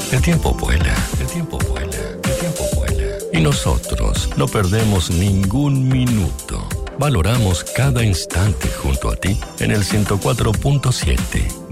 El tiempo vuela, el tiempo vuela, el tiempo vuela. Y nosotros no perdemos ningún minuto. Valoramos cada instante junto a ti en el 104.7.